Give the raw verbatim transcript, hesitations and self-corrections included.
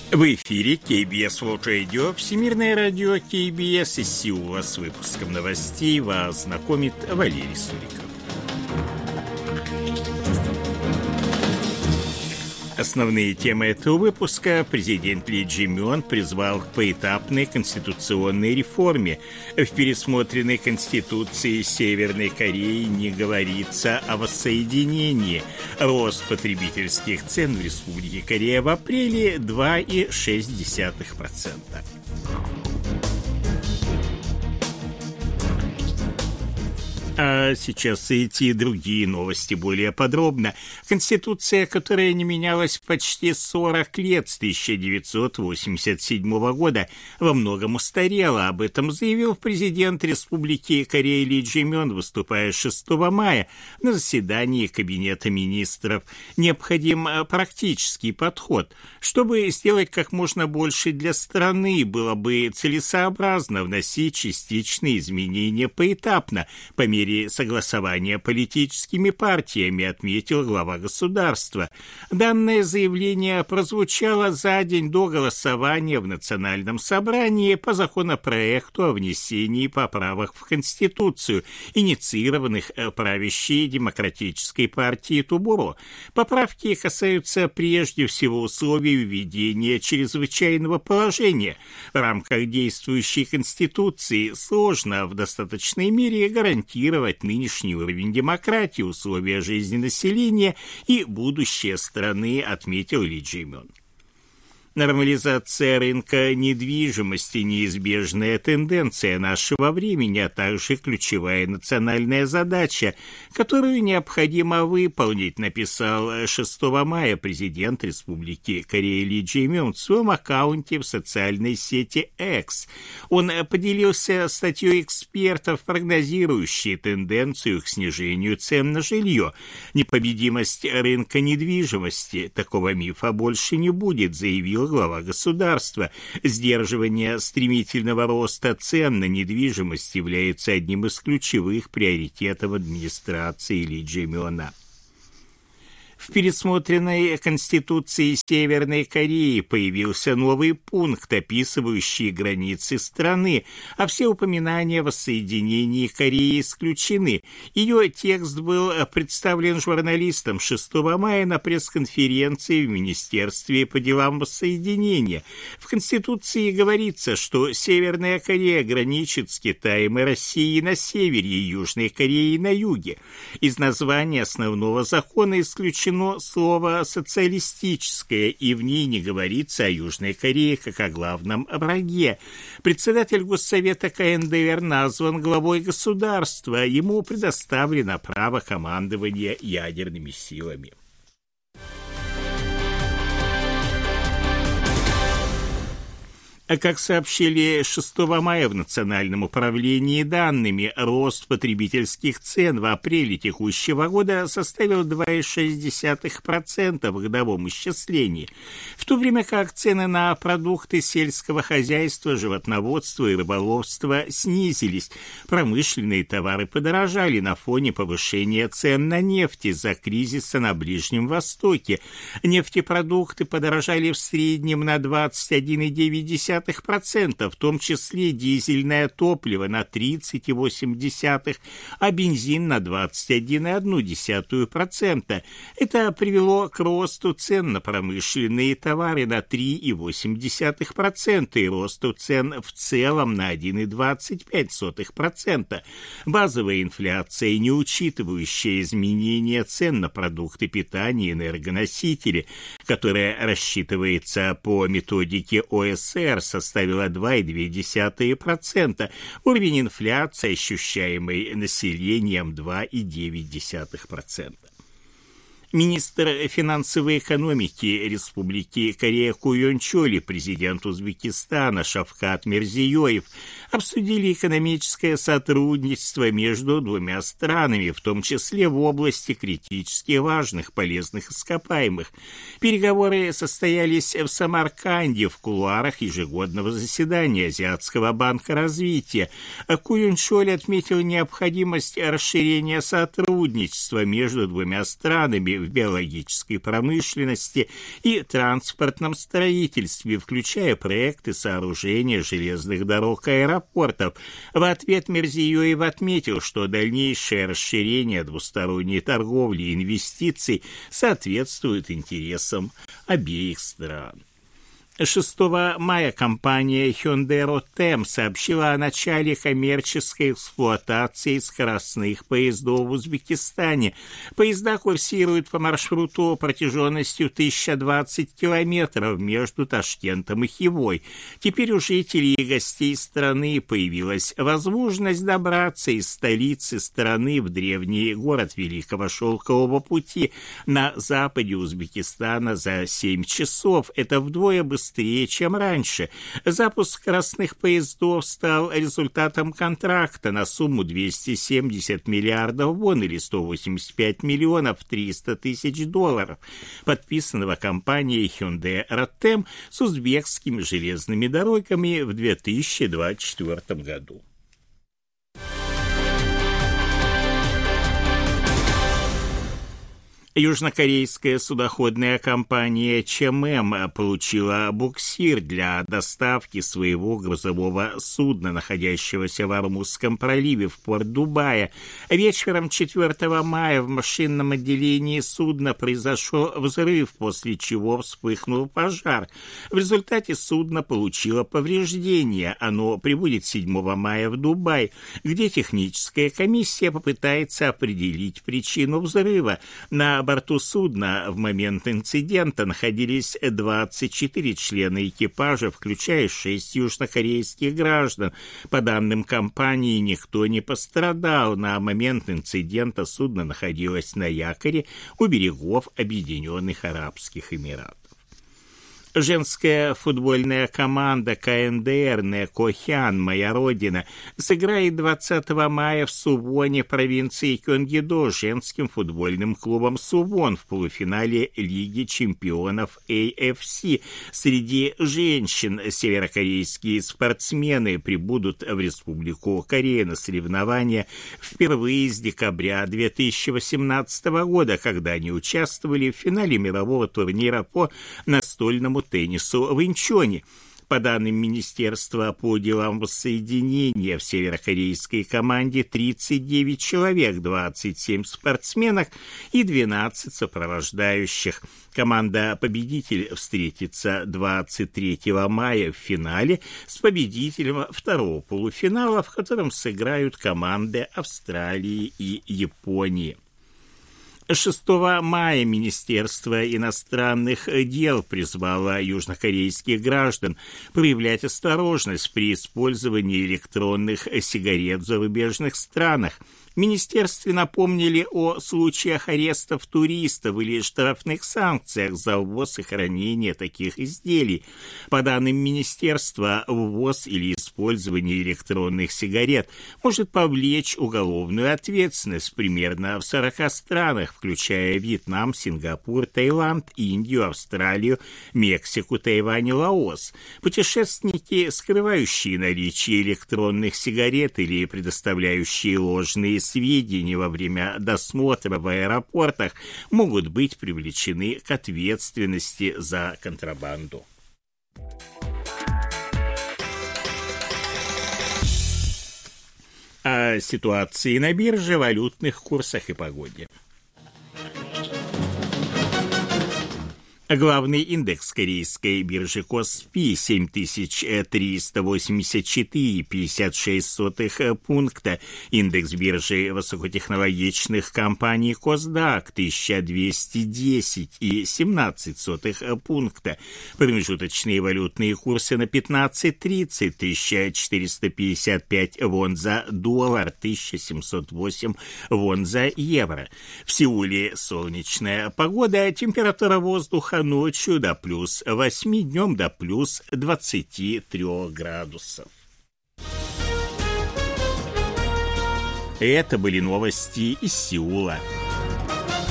В эфире кей би эс World Radio, Всемирное радио кей би эс из Сеула. С выпуском новостей вас знакомит Валерий Суриков. Основные темы этого выпуска. Президент Ли Чжэ Мён призвал к поэтапной конституционной реформе. В пересмотренной Конституции Северной Кореи не говорится о воссоединении. Рост потребительских цен в Республике Корея в апреле два целых шесть десятых процента. А сейчас эти другие новости более подробно. Конституция, которая не менялась почти сорок лет, с тысяча девятьсот восемьдесят седьмого года, во многом устарела. Об этом заявил президент Республики Корея Ли Чжэ Мён, выступая шестого мая на заседании Кабинета министров. Необходим практический подход. Чтобы сделать как можно больше для страны, было бы целесообразно вносить частичные изменения поэтапно, по мере согласования политическими партиями, отметил глава государства. Данное заявление прозвучало за день до голосования в Национальном собрании по законопроекту о внесении поправок в Конституцию, инициированных правящей демократической партией Тубуро. Поправки касаются прежде всего условий введения чрезвычайного положения. В рамках действующей Конституции сложно в достаточной мере гарантировать нынешний уровень демократии, условия жизни населения и будущее страны, отметил Ли Чжэ Мён. Нормализация рынка недвижимости – неизбежная тенденция нашего времени, а также ключевая национальная задача, которую необходимо выполнить, написал шестого мая президент Республики Корея Ли Чжэ Мён в своем аккаунте в социальной сети X. Он поделился статьей экспертов, прогнозирующей тенденцию к снижению цен на жилье. Непобедимость рынка недвижимости – такого мифа больше не будет, заявил глава государства. Сдерживание стремительного роста цен на недвижимость является одним из ключевых приоритетов администрации Ли Чжэ Мёна. В пересмотренной Конституции Северной Кореи появился новый пункт, описывающий границы страны, а все упоминания о воссоединении Кореи исключены. Ее текст был представлен журналистам шестого мая на пресс-конференции в Министерстве по делам воссоединения. В Конституции говорится, что Северная Корея граничит с Китаем и Россией на севере и Южной Кореей на юге. Из названия основного закона исключено слово «социалистическое», и в ней не говорится о Южной Корее как о главном враге. Председатель Госсовета ка эн дэ эр назван главой государства, ему предоставлено право командования ядерными силами. А как сообщили шестого мая в Национальном управлении данными, рост потребительских цен в апреле текущего года составил два целых шесть десятых процента в годовом исчислении, в то время как цены на продукты сельского хозяйства, животноводства и рыболовства снизились. Промышленные товары подорожали на фоне повышения цен на нефть из-за кризиса на Ближнем Востоке. Нефтепродукты подорожали в среднем на двадцать один целых девять десятых процента, в том числе дизельное топливо на тридцать целых восемь десятых процента, а бензин на двадцать один целых одну десятую процента. Это привело к росту цен на промышленные товары на три целых восемь десятых процента и росту цен в целом на один целых двадцать пять сотых процента. Базовая инфляция, не учитывающая изменения цен на продукты питания и энергоносители, которая рассчитывается по методике о эс эр, составила два целых две десятых процента. Уровень инфляции, ощущаемый населением, два целых девять десятых процента. Министр финансовой экономики Республики Корея Ку Йон Чоль и президент Узбекистана Шавкат Мирзиёев обсудили экономическое сотрудничество между двумя странами, в том числе в области критически важных полезных ископаемых. Переговоры состоялись в Самарканде в кулуарах ежегодного заседания Азиатского банка развития. Ку Йон Чоль отметил необходимость расширения сотрудничества между двумя странами инновации в биологической промышленности и транспортном строительстве, включая проекты сооружения железных дорог и аэропортов. В ответ Мирзиёев отметил, что дальнейшее расширение двусторонней торговли и инвестиций соответствует интересам обеих стран. шестого мая компания Hyundai Rotem сообщила о начале коммерческой эксплуатации скоростных поездов в Узбекистане. Поезда курсируют по маршруту протяженностью тысяча двадцать километров между Ташкентом и Хивой. Теперь у жителей и гостей страны появилась возможность добраться из столицы страны в древний город Великого Шелкового пути на западе Узбекистана за семь часов. Это вдвое быстрее быстрее, чем раньше. Запуск скоростных поездов стал результатом контракта на сумму двести семьдесят миллиардов вон или сто восемьдесят пять миллионов триста тысяч долларов, подписанного компанией Hyundai Rotem с узбекскими железными дорогами в две тысячи двадцать четвёртом году. Южнокорейская судоходная компания ЧММ получила буксир для доставки своего грузового судна, находящегося в Ормузском проливе, в порт Дубая. Вечером четвёртого мая в машинном отделении судна произошел взрыв, после чего вспыхнул пожар. В результате судно получило повреждения. Оно прибудет седьмого мая в Дубай, где техническая комиссия попытается определить причину взрыва. На На борту судна в момент инцидента находились двадцать четыре члена экипажа, включая шесть южнокорейских граждан. По данным компании, никто не пострадал. На момент инцидента судно находилось на якоре у берегов Объединенных Арабских Эмиратов. Женская футбольная команда КНДР «Некохян. Моя Родина» сыграет двадцатого мая в Сувоне, провинции Кёнгидо, женским футбольным клубом «Сувон» в полуфинале Лиги чемпионов эй эф си. Среди женщин северокорейские спортсмены прибудут в Республику Корея на соревнования впервые с декабря две тысячи восемнадцатого года, когда они участвовали в финале мирового турнира по настольному теннису в Инчоне. По данным Министерства по делам воссоединения, в северокорейской команде тридцать девять человек, двадцать семь спортсменок и двенадцать сопровождающих. Команда-победитель встретится двадцать третьего мая в финале с победителем второго полуфинала, в котором сыграют команды Австралии и Японии. шестого мая Министерство иностранных дел призвало южнокорейских граждан проявлять осторожность при использовании электронных сигарет в зарубежных странах. В министерстве напомнили о случаях арестов туристов или штрафных санкциях за ввоз и хранение таких изделий. По данным министерства, ввоз или использование электронных сигарет может повлечь уголовную ответственность примерно в сорока странах, включая Вьетнам, Сингапур, Таиланд, Индию, Австралию, Мексику, Тайвань и Лаос. Путешественники, скрывающие наличие электронных сигарет или предоставляющие ложные сведения во время досмотра в аэропортах, могут быть привлечены к ответственности за контрабанду. О ситуации на бирже, валютных курсах и погоде. Главный индекс корейской биржи Коспи семь тысяч триста восемьдесят четыре и пятьдесят шесть сотых пункта. Индекс биржи высокотехнологичных компаний Косдак тысяча двести десять и семнадцать сотых пункта. Промежуточные валютные курсы на пятнадцать тридцать тысяча четыреста пятьдесят пять вон за доллар, тысяча семьсот восемь вон за евро. В Сеуле солнечная погода, температура воздуха ночью до плюс восьми, днем до плюс двадцати трёх градусов. Это были новости из Сеула.